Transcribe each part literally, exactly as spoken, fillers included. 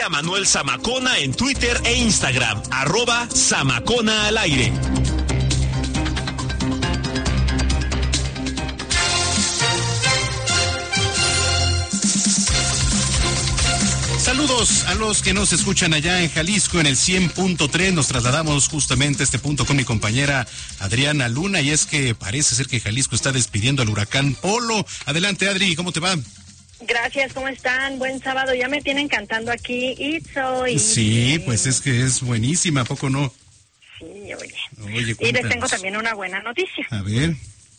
a Manuel Zamacona en Twitter e Instagram, arroba Zamacona al aire. Saludos a los que nos escuchan allá en Jalisco en el cien punto tres. Nos trasladamos justamente a este punto con mi compañera Adriana Luna, y es que parece ser que Jalisco está despidiendo al huracán Polo. Adelante, Adri, ¿cómo te va? Gracias, ¿cómo están? Buen sábado, ya me tienen cantando aquí Itzo y... Sí, pues es que es buenísima, ¿a poco no? Sí, oye. Oye, y les tengo también una buena noticia. A ver.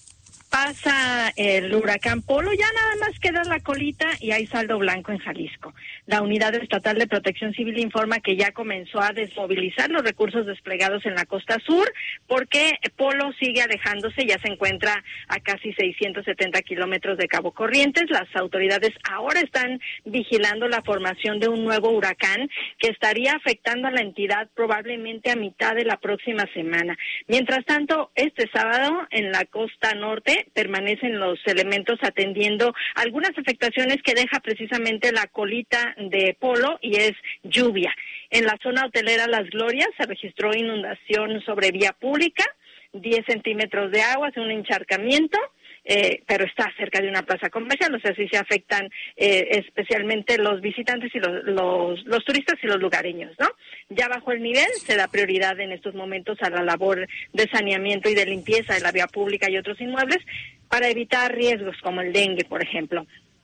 Pasa el huracán Polo, ya nada más queda la colita y hay saldo blanco en Jalisco. La Unidad Estatal de Protección Civil informa que ya comenzó a desmovilizar los recursos desplegados en la costa sur, porque Polo sigue alejándose, ya se encuentra a casi seiscientos setenta kilómetros de Cabo Corrientes. Las autoridades ahora están vigilando la formación de un nuevo huracán que estaría afectando a la entidad probablemente a mitad de la próxima semana. Mientras tanto, este sábado en la costa norte permanecen los elementos atendiendo algunas afectaciones que deja precisamente la colita de Polo, y es lluvia. En la zona hotelera Las Glorias se registró inundación sobre vía pública, diez centímetros de agua, un encharcamiento, eh, pero está cerca de una plaza comercial, o sea, sí se afectan eh, especialmente los visitantes y los, los, los turistas y los lugareños, ¿no? Ya bajo el nivel se da prioridad en estos momentos a la labor de saneamiento y de limpieza de la vía pública y otros inmuebles para evitar riesgos como el dengue, por ejemplo.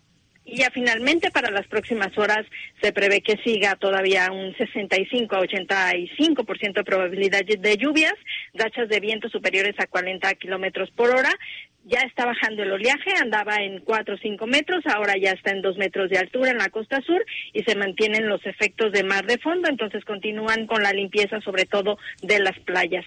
Y ya finalmente para las próximas horas se prevé que siga todavía un sesenta y cinco a ochenta y cinco por ciento de probabilidad de lluvias, rachas de viento superiores a cuarenta kilómetros por hora. Ya está bajando el oleaje, andaba en cuatro o cinco metros, ahora ya está en dos metros de altura en la costa sur y se mantienen los efectos de mar de fondo, entonces continúan con la limpieza sobre todo de las playas.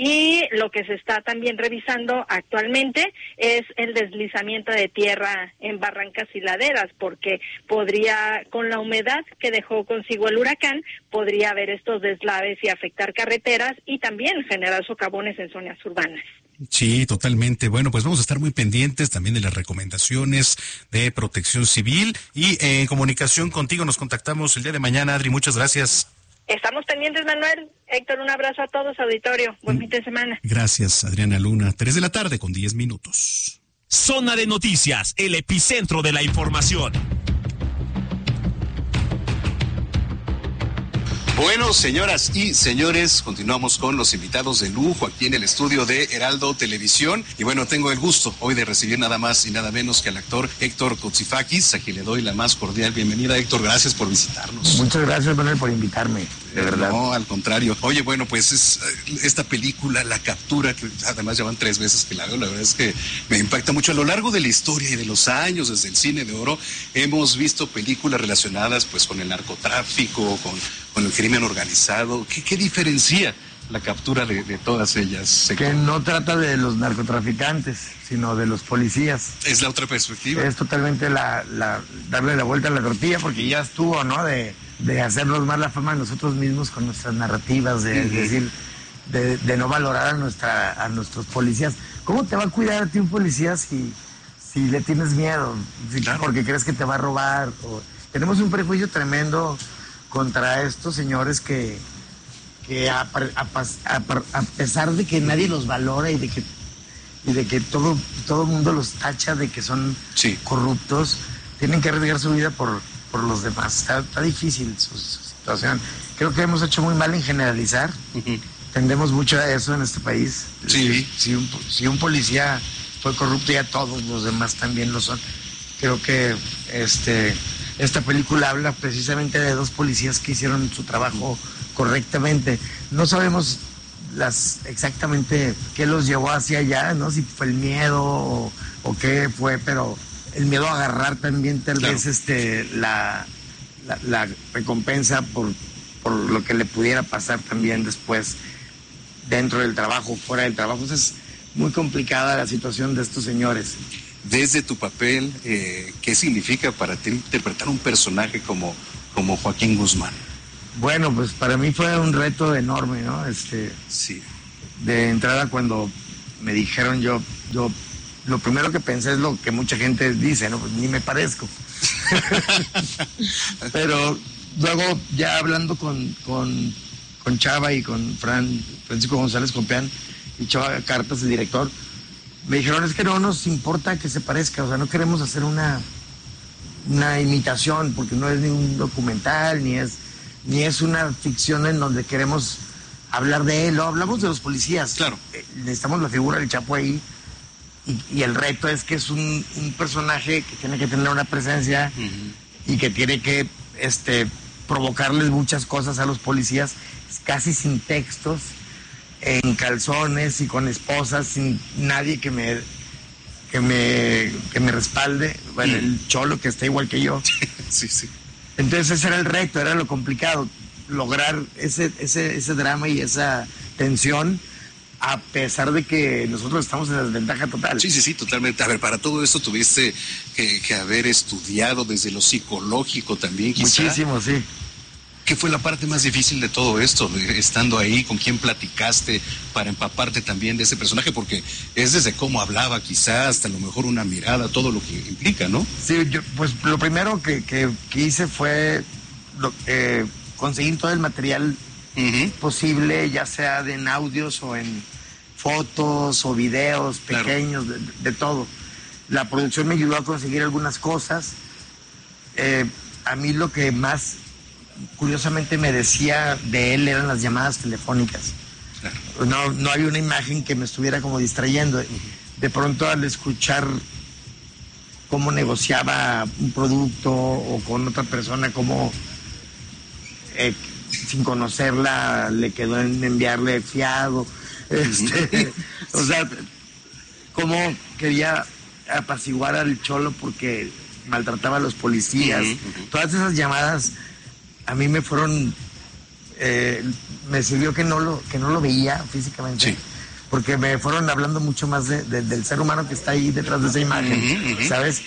Y lo que se está también revisando actualmente es el deslizamiento de tierra en barrancas y laderas, porque podría, con la humedad que dejó consigo el huracán, podría haber estos deslaves y afectar carreteras y también generar socavones en zonas urbanas. Sí, totalmente. Bueno, pues vamos a estar muy pendientes también de las recomendaciones de Protección Civil y eh, en comunicación contigo nos contactamos el día de mañana. Adri, muchas gracias. Estamos pendientes, Manuel. Héctor, un abrazo a todos, auditorio. Buen mm. fin de semana. Gracias, Adriana Luna. Tres de la tarde con diez minutos. Zona de Noticias, el epicentro de la información. Bueno, señoras y señores, continuamos con los invitados de lujo aquí en el estudio de Heraldo Televisión. Y bueno, tengo el gusto hoy de recibir nada más y nada menos que al actor Héctor Koutsifakis, a quien le doy la más cordial bienvenida. Héctor, gracias por visitarnos. Muchas gracias, Manuel, por invitarme, de verdad. No, al contrario. Oye, bueno, pues es esta película, La Captura, que además ya van tres veces que la veo, la verdad es que me impacta mucho. A lo largo de la historia y de los años, desde el cine de oro, hemos visto películas relacionadas pues con el narcotráfico, con, con el crimen organizado. ¿Qué, qué diferencia La Captura de, de todas ellas? Que no trata de los narcotraficantes, sino de los policías. Es la otra perspectiva. Es totalmente la, la darle la vuelta a la tortilla, porque ya estuvo, ¿no? De, de hacernos más la fama a nosotros mismos con nuestras narrativas, de, uh-huh. es decir, de, de no valorar a nuestra a nuestros policías. ¿Cómo te va a cuidar a ti un policía si, si le tienes miedo? Si, claro. Porque crees que te va a robar. O... Tenemos un prejuicio tremendo contra estos señores que, que a, a, a, a pesar de que nadie los valora y de que y de que todo todo el mundo los tacha de que son sí. corruptos, tienen que arriesgar su vida por, por los demás. Está, está difícil su, su situación. Creo que hemos hecho muy mal en generalizar. Uh-huh. Tendemos mucho a eso en este país. Sí. Si un, si un policía fue corrupto, ya todos los demás también lo son. Creo que este esta película habla precisamente de dos policías que hicieron su trabajo correctamente. No sabemos las exactamente qué los llevó hacia allá, ¿no? Si fue el miedo o, o qué fue, pero el miedo a agarrar también tal claro. vez este la, la, la recompensa por, por lo que le pudiera pasar también después dentro del trabajo, fuera del trabajo. Entonces, es muy complicada la situación de estos señores. Desde tu papel, eh, ¿qué significa para ti interpretar un personaje como, como Joaquín Guzmán? Bueno, pues para mí fue un reto enorme, ¿no? Este, sí. De entrada, cuando me dijeron yo, yo, lo primero que pensé es lo que mucha gente dice, ¿no? Pues ni me parezco. Pero luego ya hablando con, con, con Chava y con Fran, Francisco González Compeán y Chava Cartas, el director, me dijeron, es que no nos importa que se parezca, o sea, no queremos hacer una, una imitación, porque no es ni un documental, ni es, ni es una ficción en donde queremos hablar de él, o hablamos de los policías. Claro. Eh, necesitamos la figura del Chapo ahí, y, y el reto es que es un, un personaje que tiene que tener una presencia uh-huh. y que tiene que este, provocarles muchas cosas a los policías, casi sin textos, en calzones y con esposas, sin nadie que me que me que me respalde, bueno, uh-huh. el cholo que está igual que yo. Sí, sí. Entonces ese era el reto, era lo complicado, lograr ese, ese, ese drama y esa tensión, a pesar de que nosotros estamos en desventaja total. Sí, sí, sí, totalmente. A ver, para todo esto tuviste que, que haber estudiado desde lo psicológico también, quizá. Muchísimo, sí. ¿Qué fue la parte más difícil de todo esto? Estando ahí, ¿con quién platicaste para empaparte también de ese personaje? Porque es desde cómo hablaba, quizás, hasta a lo mejor una mirada, todo lo que implica, ¿no? Sí, yo, pues lo primero que, que, que hice fue lo, eh, conseguir todo el material uh-huh. posible, ya sea de en audios o en fotos o videos pequeños, claro. de, de todo. La producción me ayudó a conseguir algunas cosas. Eh, a mí lo que más curiosamente me decía de él eran las llamadas telefónicas. Claro. No, no había una imagen que me estuviera como distrayendo. De pronto al escuchar cómo negociaba un producto o con otra persona, cómo eh, sin conocerla le quedó en enviarle fiado. Este, o sea, cómo quería apaciguar al cholo porque maltrataba a los policías. Uh-huh, uh-huh. Todas esas llamadas a mí me fueron, eh, me sirvió que no lo que no lo veía físicamente, sí. porque me fueron hablando mucho más de, de, del ser humano que está ahí detrás de esa imagen, uh-huh, uh-huh. ¿sabes?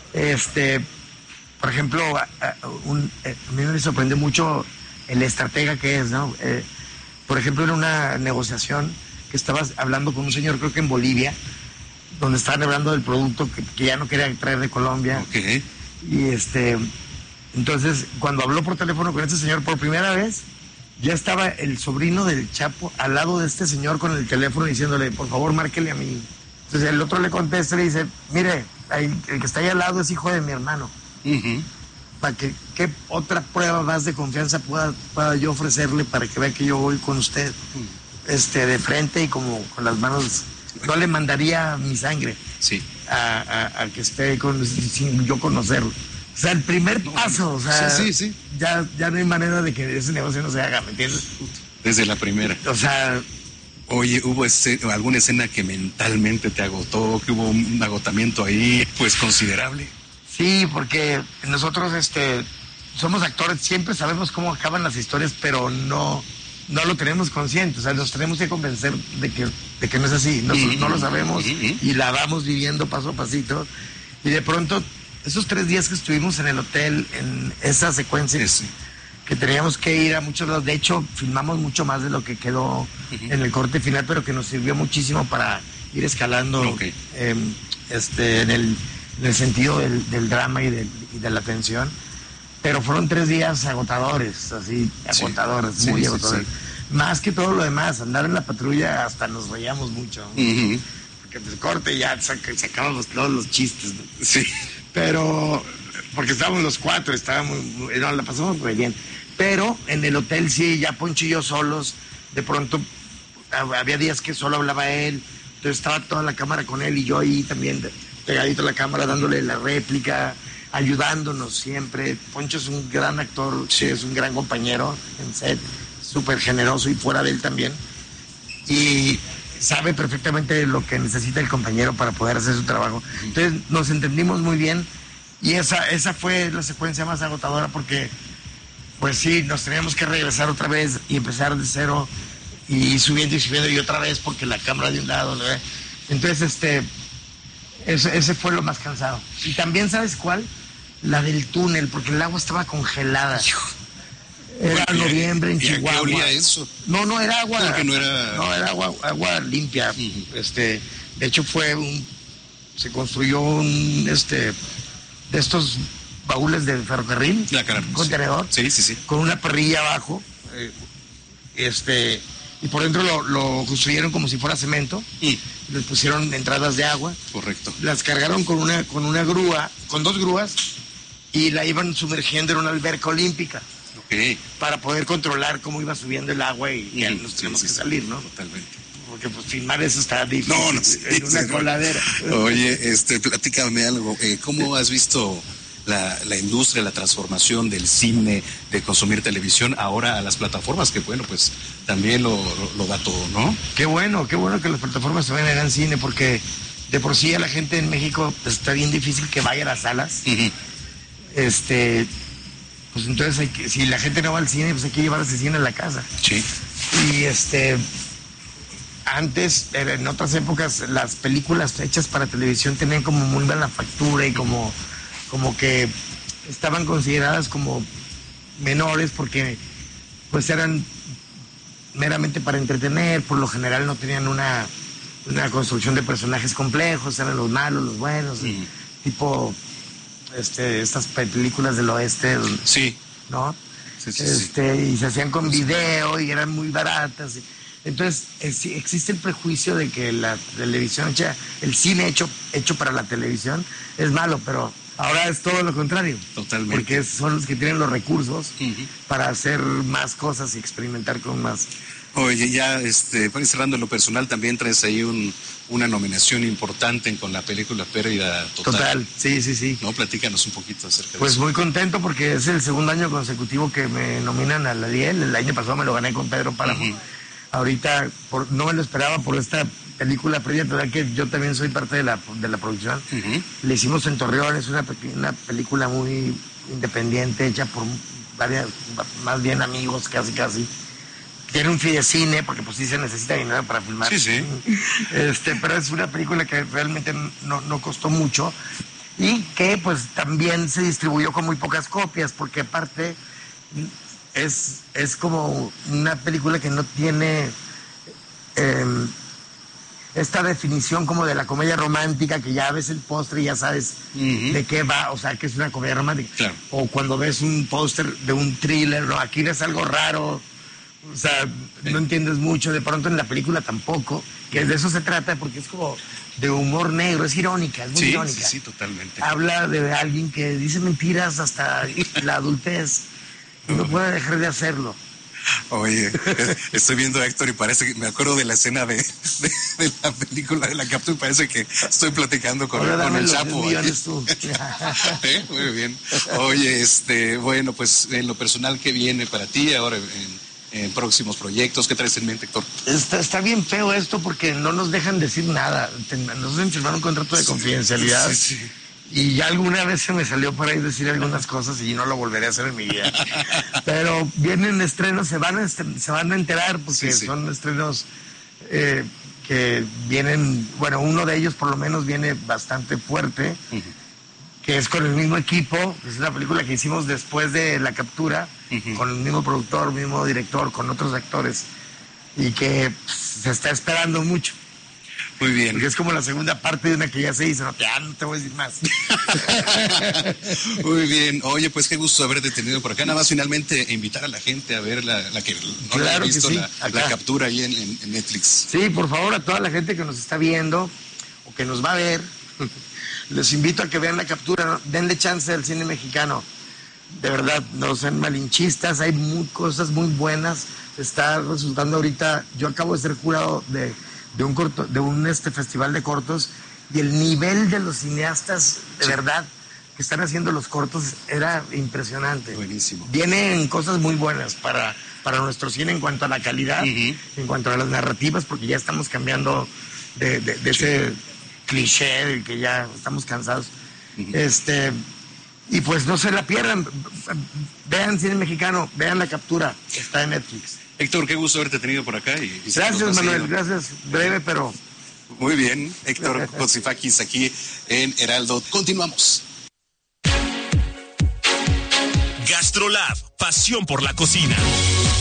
Este, por ejemplo, a, a, un, eh, a mí me sorprendió mucho el estratega que es, ¿no? Eh, por ejemplo, en una negociación que estabas hablando con un señor, creo que en Bolivia, donde estaban hablando del producto que, que ya no quería traer de Colombia. Okay. Y este... Entonces, cuando habló por teléfono con este señor por primera vez, ya estaba el sobrino del Chapo al lado de este señor con el teléfono diciéndole, por favor, márquele a mí. Entonces el otro le contesta y le dice, mire, el, el que está ahí al lado es hijo de mi hermano. Uh-huh. Para que, ¿qué otra prueba más de confianza pueda, pueda yo ofrecerle para que vea que yo voy con usted uh-huh. este, de frente y como con las manos? No le mandaría mi sangre sí. a, a, a que esté con, sin yo conocerlo. O sea, el primer paso, o sea, sí, sí, sí. Ya, ya no hay manera de que ese negocio no se haga, ¿me entiendes? Desde la primera. O sea... Oye, ¿hubo ese, alguna escena que mentalmente te agotó, que hubo un agotamiento ahí, pues, considerable? Sí, porque nosotros, este, somos actores, siempre sabemos cómo acaban las historias, pero no, no lo tenemos consciente, o sea, nos tenemos que convencer de que, de que no es así, nosotros uh-huh. no lo sabemos uh-huh. y la vamos viviendo paso a pasito, y de pronto... Esos tres días que estuvimos en el hotel, en esa secuencia, sí. que teníamos que ir a muchos lados, de hecho, filmamos mucho más de lo que quedó uh-huh. en el corte final, pero que nos sirvió muchísimo para ir escalando okay. eh, este, en, el, en el sentido del, del drama y, del, y de la tensión. Pero fueron tres días agotadores, así, sí. agotadores, sí, muy sí, agotadores. Sí. Más que todo lo demás, andar en la patrulla hasta nos reíamos mucho. Uh-huh. Porque el corte ya sacábamos todos los chistes, ¿no? Sí. Pero, porque estábamos los cuatro, estábamos, no, la pasamos muy bien. Pero en el hotel sí, ya Poncho y yo solos, de pronto había días que solo hablaba él, entonces estaba toda la cámara con él y yo ahí también pegadito a la cámara dándole la réplica, ayudándonos siempre. Poncho es un gran actor, sí. es un gran compañero en set, súper generoso y fuera de él también. Y sabe perfectamente lo que necesita el compañero para poder hacer su trabajo. Entonces nos entendimos muy bien y esa, esa fue la secuencia más agotadora porque pues sí, nos teníamos que regresar otra vez y empezar de cero y subiendo y subiendo y otra vez porque la cámara de un lado, ¿no? Entonces este ese, ese fue lo más cansado. Y también, ¿sabes cuál? La del túnel, porque el agua estaba congelada. Era Oye, noviembre en Chihuahua. ¿Qué olía eso? No, no era agua. Porque no era. No, era agua, agua limpia. Uh-huh. Este, de hecho fue un, se construyó un, este, de estos baúles de ferrocarril, La cara, un contenedor, sí, sí, sí. con una parrilla abajo, eh, este, y por dentro lo, lo construyeron como si fuera cemento, Y, les pusieron entradas de agua, correcto. las cargaron con una, con una grúa, con dos grúas, y la iban sumergiendo en una alberca olímpica, Ok. para poder controlar cómo iba subiendo el agua y ya Ujú, nos sí, tenemos sí, que sí, salir, ¿no? Totalmente. Porque pues filmar eso está difícil, No, no, sí, en una sí, no. coladera. Oye, este, platícame algo. Eh, ¿Cómo has visto la, la industria, la transformación del cine, de consumir televisión ahora a las plataformas? Que bueno, pues también lo, lo, lo da todo, ¿no? Qué bueno, qué bueno que las plataformas se vayan al cine, porque de por sí a la gente en México pues, está bien difícil que vaya a las salas. Ujú. Este, pues entonces hay que, si la gente no va al cine, pues hay que llevar ese cine a la casa. Sí. Y este, antes, en otras épocas, las películas hechas para televisión tenían como muy buena factura y como, como que estaban consideradas como menores porque pues eran meramente para entretener, por lo general no tenían una, una construcción de personajes complejos, eran los malos, los buenos, Mm. tipo este, estas películas del oeste, Sí. ¿no? Sí, sí, sí. este, y se hacían con video y eran muy baratas. Entonces, es- existe el prejuicio de que la televisión hecha, el cine hecho, hecho para la televisión es malo, pero ahora es todo lo contrario. Totalmente. Porque son los que tienen los recursos Ujú. para hacer más cosas y experimentar con más. Oye, ya este, para ir cerrando en lo personal, también traes ahí un, una nominación importante con la película Pérdida Total. Total, sí, sí, sí. No, platícanos un poquito acerca de Pues eso. muy contento porque es el segundo año consecutivo que me nominan a la Ariel. El año pasado me lo gané con Pedro Páramo. Ujú. Ahorita por, no me lo esperaba por esta película Pérdida Total, que yo también soy parte de la, de la producción. Ujú. Le hicimos en Torreón, es una, pe- una película muy independiente, hecha por varias, más bien amigos, casi casi. Tiene un fidecine, porque pues sí se necesita dinero para filmar. Sí, sí. Este, pero es una película que realmente no, no costó mucho y que pues también se distribuyó con muy pocas copias, porque aparte es, es como una película que no tiene eh, esta definición como de la comedia romántica, que ya ves el póster y ya sabes Ujú. de qué va, o sea, que es una comedia romántica. Claro. O cuando ves un póster de un thriller, ¿no? Aquí ves algo raro, o sea, no entiendes mucho, de pronto en la película tampoco, que de eso se trata, porque es como de humor negro, es irónica, es muy Sí, sí, irónica. sí, totalmente. Habla de alguien que dice mentiras hasta la adultez y no puede dejar de hacerlo. Oye, eh, estoy viendo a Héctor y parece que me acuerdo de la escena de, de, de la película de la captura y parece que estoy platicando con, Ahora con dame el los Chapo. diez millones tú. ¿Eh? Muy bien. Oye, este, bueno, pues en lo personal, ¿qué viene para ti ahora en, en próximos proyectos? ¿Qué traes en mente, Héctor? Está, está bien feo esto porque no nos dejan decir nada. Ten- Nos hacen firmar un contrato de confidencialidad. Sí, sí. Y ya alguna vez se me salió por ahí decir algunas cosas y no lo volveré a hacer en mi vida. Pero vienen estrenos, se van a, estre- se van a enterar porque Sí, sí. son estrenos eh, que vienen, bueno, uno de ellos por lo menos viene bastante fuerte, Ujú. que es con el mismo equipo. Es una película que hicimos después de la captura, Ujú. con el mismo productor, mismo director, con otros actores, y que pues, se está esperando mucho. Muy bien. Porque es como la segunda parte de una que ya se hizo, no, ya no te voy a decir más. Muy bien. Oye, pues qué gusto haberte tenido por acá. Nada más finalmente invitar a la gente a ver la, la que no la Claro haya que visto, sí, la, acá. la captura ahí en, en- en Netflix. Sí, por favor, a toda la gente que nos está viendo o que nos va a ver, les invito a que vean la captura, ¿no? Denle chance al cine mexicano. De verdad, no sean malinchistas, hay muy, cosas muy buenas. Está resultando ahorita, yo acabo de ser jurado de, de un corto, de un este festival de cortos, y el nivel de los cineastas, de verdad, que están haciendo los cortos era impresionante. Buenísimo. Vienen cosas muy buenas para, para nuestro cine en cuanto a la calidad, Ujú. en cuanto a las narrativas, porque ya estamos cambiando de, de- de ese cliché del que ya estamos cansados. Este, y pues no se la pierdan. Vean cine mexicano, vean la captura, está en Netflix. Héctor, qué gusto haberte tenido por acá. Y, y Gracias, nos ha Manuel, seguido. gracias. Breve, pero Muy bien, Héctor Kotsifakis aquí en Heraldo. Continuamos. GastroLab, pasión por la cocina.